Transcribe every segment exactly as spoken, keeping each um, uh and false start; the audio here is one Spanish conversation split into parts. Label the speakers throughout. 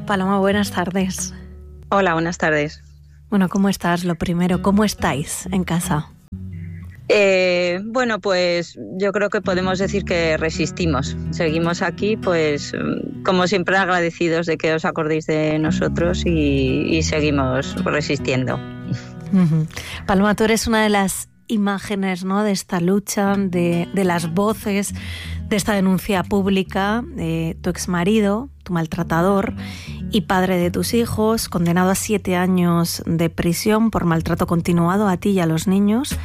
Speaker 1: Paloma, buenas tardes.
Speaker 2: Hola, buenas tardes.
Speaker 1: Bueno, ¿cómo estás? Lo primero, ¿cómo estáis en casa?
Speaker 2: Eh, bueno, pues yo creo que podemos decir que resistimos. Seguimos aquí, pues como siempre agradecidos de que os acordéis de nosotros y, y seguimos resistiendo.
Speaker 1: Uh-huh. Paloma, tú eres una de las imágenes, ¿no?, de esta lucha, de, de las voces, de esta denuncia pública. Eh, tu exmarido, tu maltratador y padre de tus hijos, condenado a siete años de prisión por maltrato continuado a ti y a los niños,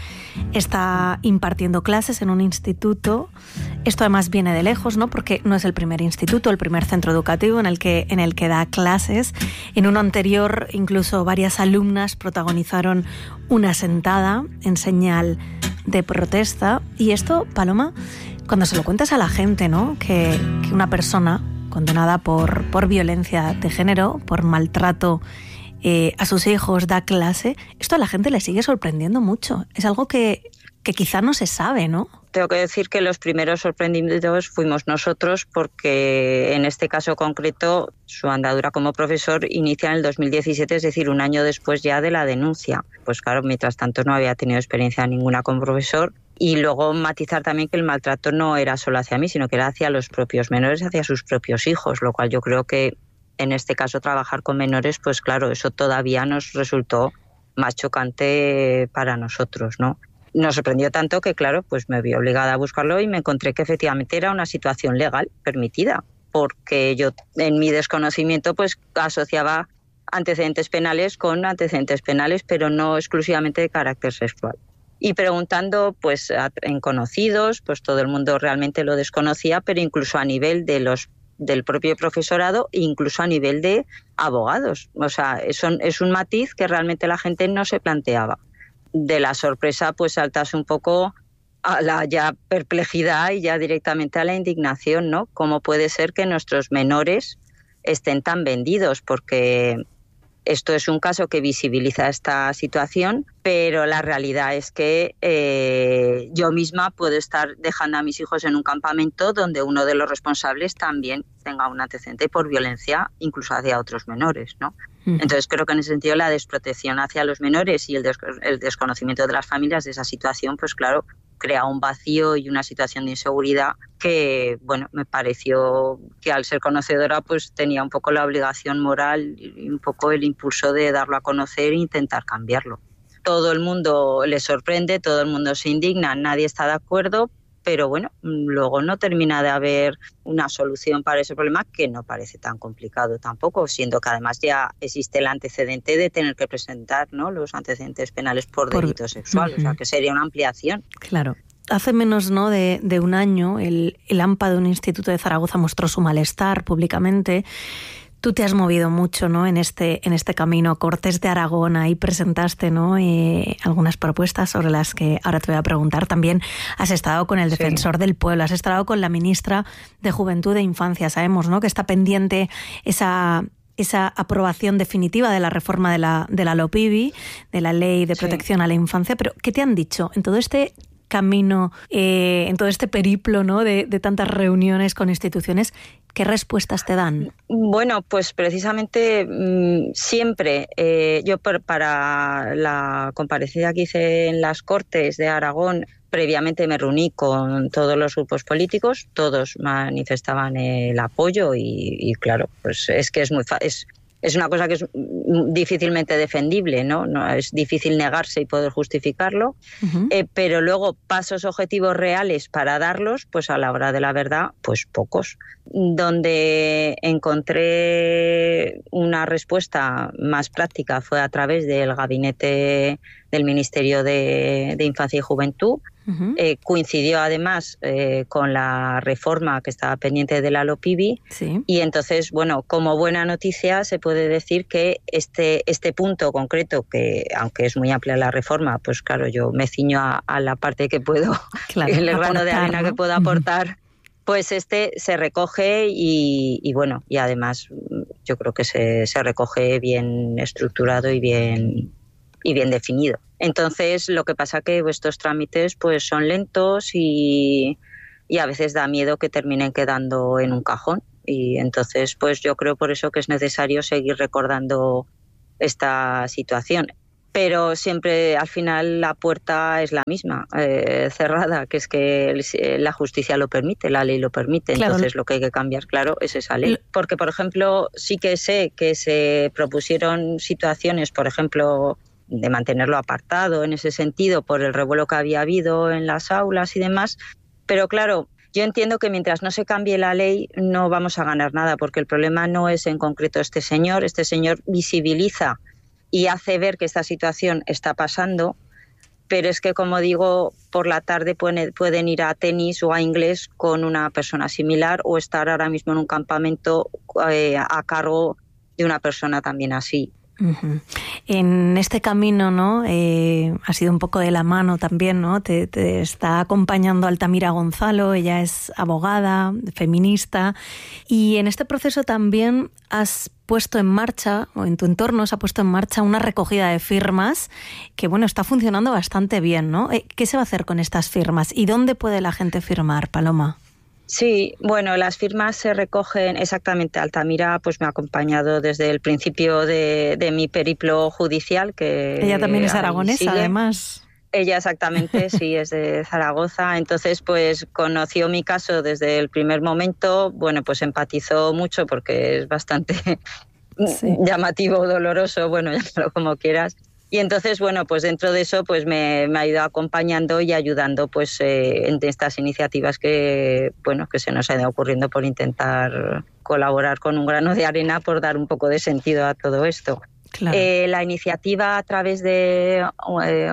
Speaker 1: está impartiendo clases en un instituto. Esto además viene de lejos, ¿no?, porque no es el primer instituto, el primer centro educativo en el que, en el que da clases. En uno anterior, incluso varias alumnas protagonizaron una sentada en señal de protesta. Y esto, Paloma, cuando se lo cuentas a la gente, ¿no?, que, que una persona condenada por, por violencia de género, por maltrato eh, a sus hijos, da clase, esto a la gente le sigue sorprendiendo mucho. Es algo que, que quizá no se sabe, ¿no?
Speaker 2: Tengo que decir que los primeros sorprendidos fuimos nosotros, porque en este caso concreto su andadura como profesor inicia en el dos mil diecisiete, es decir, un año después ya de la denuncia. Pues claro, mientras tanto no había tenido experiencia ninguna como profesor. Y luego matizar también que el maltrato no era solo hacia mí, sino que era hacia los propios menores, hacia sus propios hijos, lo cual yo creo que en este caso trabajar con menores, pues claro, eso todavía nos resultó más chocante para nosotros, ¿no? Nos sorprendió tanto que, claro, pues me vi obligada a buscarlo y me encontré que efectivamente era una situación legal permitida, porque yo en mi desconocimiento pues asociaba antecedentes penales con antecedentes penales, pero no exclusivamente de carácter sexual. Y preguntando pues en conocidos, pues todo el mundo realmente lo desconocía, pero incluso a nivel de los del propio profesorado e incluso a nivel de abogados. O sea, es un, es un matiz que realmente la gente no se planteaba. De la sorpresa pues saltas un poco a la ya perplejidad y ya directamente a la indignación, ¿no? ¿Cómo puede ser que nuestros menores estén tan vendidos? Porque esto es un caso que visibiliza esta situación, pero la realidad es que eh, yo misma puedo estar dejando a mis hijos en un campamento donde uno de los responsables también tenga un antecedente por violencia, incluso hacia otros menores, ¿no? Entonces creo que en ese sentido la desprotección hacia los menores y el, des- el desconocimiento de las familias de esa situación, pues claro, crea un vacío y una situación de inseguridad que, bueno, me pareció que al ser conocedora pues tenía un poco la obligación moral y un poco el impulso de darlo a conocer e intentar cambiarlo. Todo el mundo le sorprende, todo el mundo se indigna, nadie está de acuerdo, pero bueno, luego no termina de haber una solución para ese problema, que no parece tan complicado tampoco, siendo que además ya existe el antecedente de tener que presentar, ¿no?, los antecedentes penales por, por... delito sexual, uh-huh. O sea, que sería una ampliación.
Speaker 1: Claro. Hace menos, ¿no?, de, de un año, el, el AMPA de un instituto de Zaragoza mostró su malestar públicamente. Tú te has movido mucho, ¿no?, en este, en este camino. Cortes de Aragón, ahí presentaste, ¿no?, eh, algunas propuestas sobre las que ahora te voy a preguntar. También has estado con el defensor sí. del pueblo, has estado con la ministra de Juventud e Infancia. Sabemos, ¿no?, que está pendiente esa... esa aprobación definitiva de la reforma de la, de la LOPIBI, de la Ley de Protección sí. a la Infancia. Pero, ¿qué te han dicho en todo este camino, eh, en todo este periplo, ¿no?, de, de tantas reuniones con instituciones? ¿Qué respuestas te dan?
Speaker 2: Bueno, pues precisamente mmm, siempre, eh, yo por, para la comparecida que hice en las Cortes de Aragón, previamente me reuní con todos los grupos políticos, todos manifestaban el apoyo y, y claro, pues es que es muy fácil. Es una cosa que es difícilmente defendible, ¿no? No es difícil negarse y poder justificarlo, uh-huh. eh, pero luego pasos objetivos reales para darlos, pues a la hora de la verdad, pues pocos. Donde encontré una respuesta más práctica fue a través del gabinete del Ministerio de, de Infancia y Juventud. Uh-huh. Eh, coincidió además eh, con la reforma que estaba pendiente de la LOPIBI, sí. Y entonces, bueno, como buena noticia se puede decir que este, este punto concreto, que aunque es muy amplia la reforma, pues claro, yo me ciño a, a la parte que puedo, claro, el grano aportar, de arena, ¿no?, que puedo aportar, uh-huh. Pues este se recoge y, y bueno, y además yo creo que se, se recoge bien estructurado y bien, y bien definido. Entonces, lo que pasa que estos trámites pues son lentos y, y a veces da miedo que terminen quedando en un cajón. Y entonces, pues yo creo por eso que es necesario seguir recordando esta situación. Pero siempre al final la puerta es la misma, eh, cerrada, que es que el, la justicia lo permite, la ley lo permite. Claro. Entonces lo que hay que cambiar, claro, es esa ley. Porque, por ejemplo, sí que sé que se propusieron situaciones, por ejemplo, de mantenerlo apartado en ese sentido por el revuelo que había habido en las aulas y demás. Pero claro, yo entiendo que mientras no se cambie la ley no vamos a ganar nada, porque el problema no es en concreto este señor. Este señor visibiliza y hace ver que esta situación está pasando, pero es que, como digo, por la tarde pueden, pueden ir a tenis o a inglés con una persona similar o estar ahora mismo en un campamento eh, a cargo de una persona también así.
Speaker 1: Uh-huh. En este camino, ¿no? Eh, ha sido un poco de la mano también, ¿no? Te, te está acompañando Altamira Gonzalo, ella es abogada, feminista, y en este proceso también has puesto en marcha, o en tu entorno se ha puesto en marcha una recogida de firmas que, bueno, está funcionando bastante bien, ¿no? ¿Qué se va a hacer con estas firmas y dónde puede la gente firmar, Paloma?
Speaker 2: Sí, bueno, las firmas se recogen exactamente. Altamira pues me ha acompañado desde el principio de, de mi periplo judicial. Que
Speaker 1: ella también es aragonesa, además.
Speaker 2: Ella exactamente, sí, es de Zaragoza. Entonces, pues conoció mi caso desde el primer momento. Bueno, pues empatizó mucho porque es bastante sí. llamativo, doloroso, bueno, llámalo como quieras. Y entonces, bueno, pues dentro de eso pues me, me ha ido acompañando y ayudando pues eh, en estas iniciativas que, bueno, que se nos han ido ocurriendo por intentar colaborar con un grano de arena por dar un poco de sentido a todo esto. Claro. Eh, la iniciativa a través de eh,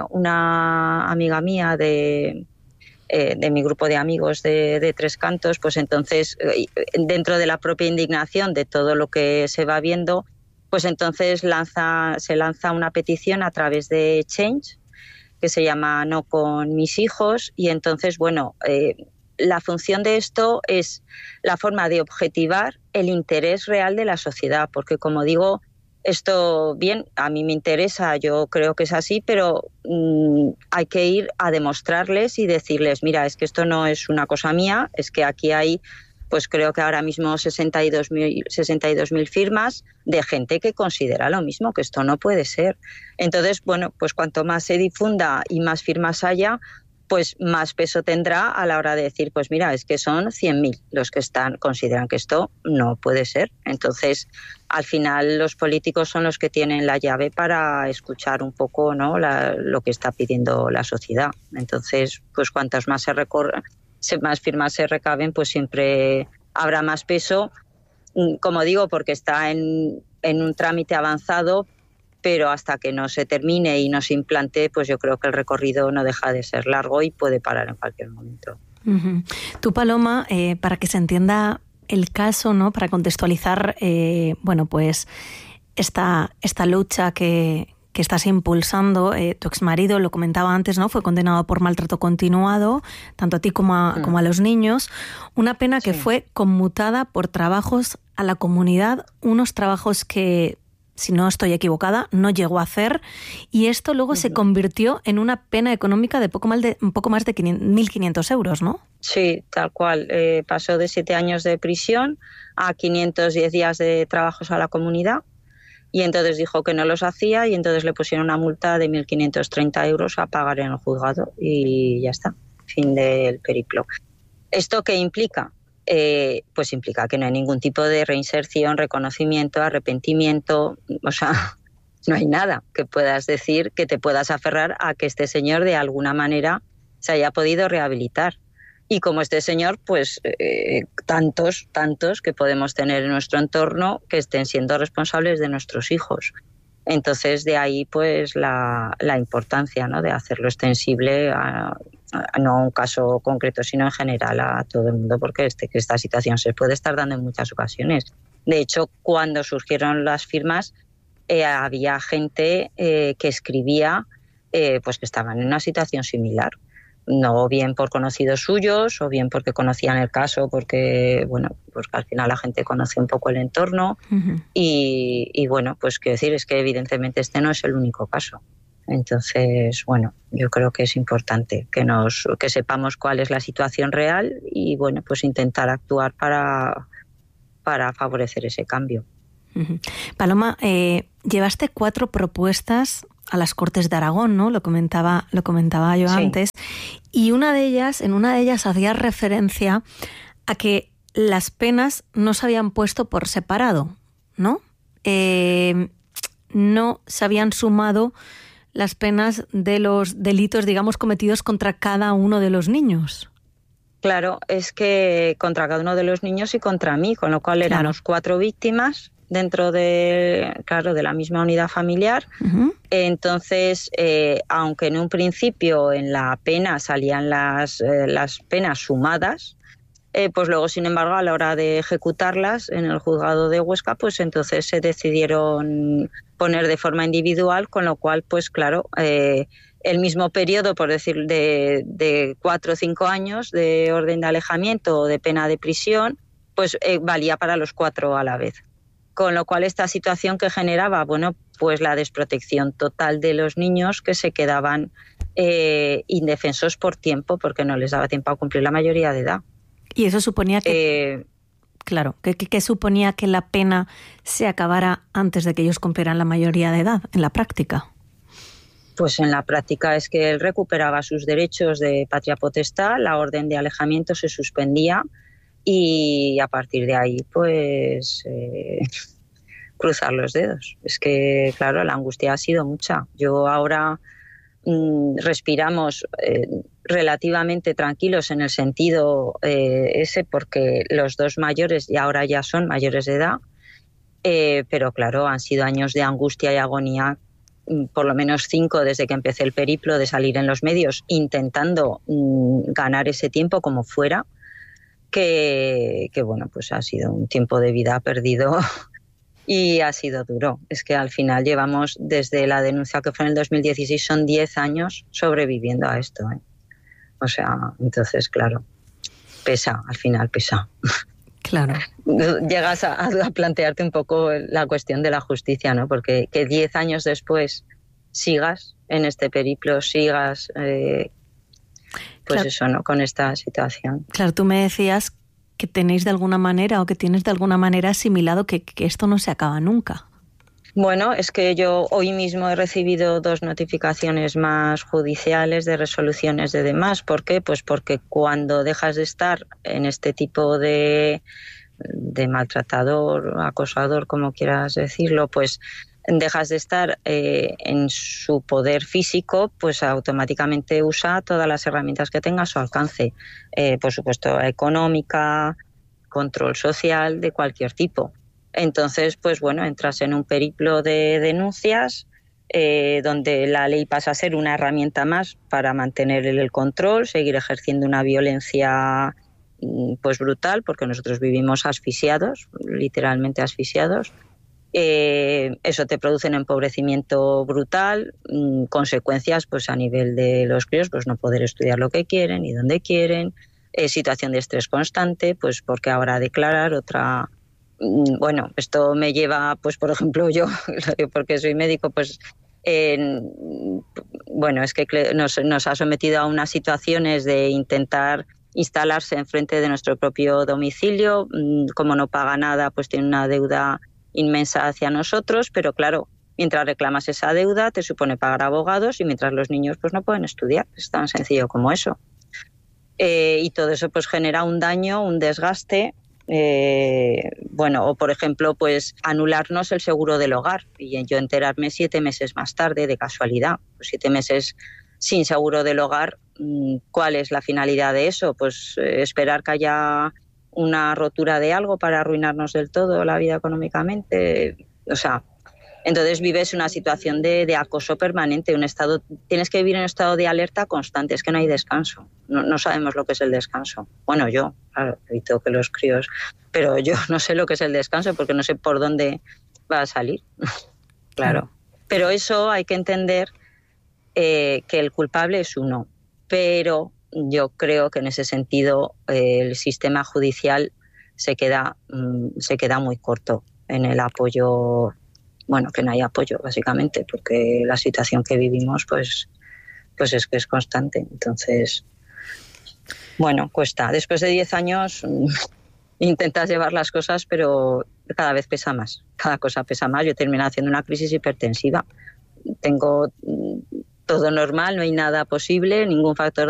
Speaker 2: una amiga mía de, eh, de mi grupo de amigos de, de Tres Cantos, pues entonces eh, dentro de la propia indignación de todo lo que se va viendo, pues entonces lanza, se lanza una petición a través de Change que se llama No con mis hijos, y entonces, bueno, eh, la función de esto es la forma de objetivar el interés real de la sociedad, porque como digo, esto bien, a mí me interesa, yo creo que es así, pero mmm, hay que ir a demostrarles y decirles, mira, es que esto no es una cosa mía, es que aquí hay... pues creo que ahora mismo sesenta y dos mil firmas de gente que considera lo mismo, que esto no puede ser. Entonces, bueno, pues cuanto más se difunda y más firmas haya, pues más peso tendrá a la hora de decir, pues mira, es que son cien mil los que están consideran que esto no puede ser. Entonces, al final los políticos son los que tienen la llave para escuchar un poco, ¿no?, la, lo que está pidiendo la sociedad. Entonces, pues cuantas más se recorren, más firmas se recaben, pues siempre habrá más peso, como digo, porque está en, en un trámite avanzado, pero hasta que no se termine y no se implante, pues yo creo que el recorrido no deja de ser largo y puede parar en cualquier momento.
Speaker 1: Uh-huh. Tú, Paloma, eh, para que se entienda el caso, ¿no?, para contextualizar, eh, bueno, pues esta, esta lucha que... que estás impulsando, eh, tu exmarido, lo comentaba antes, ¿no?, fue condenado por maltrato continuado, tanto a ti como a, mm. como a los niños, una pena que sí. fue conmutada por trabajos a la comunidad, unos trabajos que, si no estoy equivocada, no llegó a hacer, y esto luego uh-huh. se convirtió en una pena económica de poco más de, un poco más de mil quinientos euros, ¿no?
Speaker 2: Sí, tal cual. Eh, pasó de siete años de prisión a quinientos diez días de trabajos a la comunidad. Y entonces dijo que no los hacía y entonces le pusieron una multa de mil quinientos treinta euros a pagar en el juzgado y ya está, fin del periplo. ¿Esto qué implica? Eh, pues implica que no hay ningún tipo de reinserción, reconocimiento, arrepentimiento, o sea, no hay nada que puedas decir que te puedas aferrar a que este señor de alguna manera se haya podido rehabilitar. Y como este señor, pues eh, tantos, tantos que podemos tener en nuestro entorno que estén siendo responsables de nuestros hijos. Entonces, de ahí pues la, la importancia, ¿no?, de hacerlo extensible a, a, no a un caso concreto, sino en general a todo el mundo, porque este, que esta situación se puede estar dando en muchas ocasiones. De hecho, cuando surgieron las firmas, eh, había gente eh, que escribía eh, pues que estaban en una situación similar. No bien por conocidos suyos o bien porque conocían el caso, porque bueno, pues al final la gente conoce un poco el entorno uh-huh. y, y bueno, pues quiero decir, es que evidentemente este no es el único caso. Entonces, bueno, yo creo que es importante que nos que sepamos cuál es la situación real y bueno, pues intentar actuar para para favorecer ese cambio.
Speaker 1: Uh-huh. Paloma, eh, llevaste cuatro propuestas a las Cortes de Aragón, ¿no? Lo comentaba, lo comentaba yo sí. antes. Y una de ellas, en una de ellas hacía referencia a que las penas no se habían puesto por separado, ¿no? Eh, no se habían sumado las penas de los delitos, digamos, cometidos contra cada uno de los niños.
Speaker 2: Claro, es que contra cada uno de los niños y contra mí, con lo cual
Speaker 1: claro.
Speaker 2: éramos cuatro víctimas dentro de, claro, de la misma unidad familiar. Uh-huh. Entonces, eh, aunque en un principio en la pena salían las, eh, las penas sumadas, eh, pues luego, sin embargo, a la hora de ejecutarlas en el juzgado de Huesca, pues entonces se decidieron poner de forma individual, con lo cual, pues claro, eh, el mismo periodo, por decir, de, de cuatro o cinco años de orden de alejamiento o de pena de prisión, pues eh, valía para los cuatro a la vez. Con lo cual, esta situación que generaba, bueno, pues la desprotección total de los niños que se quedaban eh, indefensos por tiempo, porque no les daba tiempo a cumplir la mayoría de edad.
Speaker 1: Y eso suponía que, eh, claro, que, que, que suponía que la pena se acabara antes de que ellos cumplieran la mayoría de edad, en la práctica.
Speaker 2: Pues en la práctica es que él recuperaba sus derechos de patria potestad, la orden de alejamiento se suspendía y a partir de ahí, pues, eh, cruzar los dedos. Es que, claro, la angustia ha sido mucha. Yo ahora mmm, respiramos eh, relativamente tranquilos en el sentido eh, ese, porque los dos mayores y ahora ya son mayores de edad, eh, pero claro, han sido años de angustia y agonía, por lo menos cinco desde que empecé el periplo de salir en los medios, intentando mmm, ganar ese tiempo como fuera, que, que bueno, pues ha sido un tiempo de vida perdido y ha sido duro. Es que al final llevamos, desde la denuncia que fue en el dos mil dieciséis, son diez años sobreviviendo a esto, ¿eh? O sea, entonces, claro, pesa, al final pesa.
Speaker 1: Claro.
Speaker 2: Llegas a, a plantearte un poco la cuestión de la justicia, ¿no? Porque que diez años después sigas en este periplo, sigas, eh, pues claro. Eso, ¿no? Con esta situación.
Speaker 1: Claro, tú me decías que tenéis de alguna manera o que tienes de alguna manera asimilado que, que esto no se acaba nunca.
Speaker 2: Bueno, es que yo hoy mismo he recibido dos notificaciones más judiciales de resoluciones de demás. ¿Por qué? Pues porque cuando dejas de estar en este tipo de, de maltratador, acosador, como quieras decirlo, pues dejas de estar eh, en su poder físico, pues automáticamente usa todas las herramientas que tenga a su alcance. Eh, por supuesto, económica, control social, de cualquier tipo. Entonces, pues bueno, entras en un periplo de denuncias eh, donde la ley pasa a ser una herramienta más para mantener el control, seguir ejerciendo una violencia pues brutal, porque nosotros vivimos asfixiados, literalmente asfixiados. Eh, eso te produce un empobrecimiento brutal, mmm, consecuencias pues a nivel de los críos, pues no poder estudiar lo que quieren y donde quieren, eh, situación de estrés constante, pues porque ahora declarar otra... Bueno, esto me lleva, pues por ejemplo yo, porque soy médico, pues eh, bueno, es que nos, nos ha sometido a unas situaciones de intentar instalarse enfrente de nuestro propio domicilio. Como no paga nada, pues tiene una deuda inmensa hacia nosotros, pero claro, mientras reclamas esa deuda te supone pagar abogados y mientras los niños pues no pueden estudiar, es tan sencillo como eso. Eh, y todo eso pues genera un daño, un desgaste. Eh, bueno, o por ejemplo, pues anularnos el seguro del hogar y yo enterarme siete meses más tarde de casualidad, pues siete meses sin seguro del hogar. ¿Cuál es la finalidad de eso? Pues eh, esperar que haya una rotura de algo para arruinarnos del todo la vida económicamente. O sea, entonces vives una situación de, de acoso permanente, un estado, tienes que vivir en un estado de alerta constante, es que no hay descanso, no, no sabemos lo que es el descanso. Bueno, yo, claro, evito que los críos, pero yo no sé lo que es el descanso porque no sé por dónde va a salir, claro. Pero eso hay que entender eh, que el culpable es uno, pero yo creo que en ese sentido eh, el sistema judicial se queda, mm, se queda muy corto en el apoyo. Bueno, que no hay apoyo, básicamente, porque la situación que vivimos, pues, pues es que es constante. Entonces, bueno, cuesta. Después de diez años, intentas llevar las cosas, pero cada vez pesa más, cada cosa pesa más. Yo terminé haciendo una crisis hipertensiva. Tengo todo normal, no hay nada posible, ningún factor